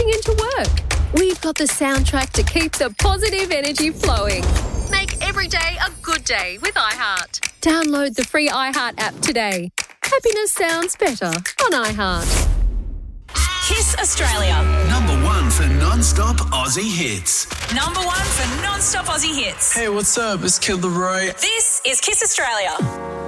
rushing into work. We've got the soundtrack to keep the positive energy flowing. Make every day a good day with iHeart. Download the free iHeart app today. Happiness sounds better on iHeart. Kiss Australia. Number 1 for non-stop Aussie hits. Number 1 for non-stop Aussie hits. Hey, what's up? It's Kid Laroi. This is Kiss Australia.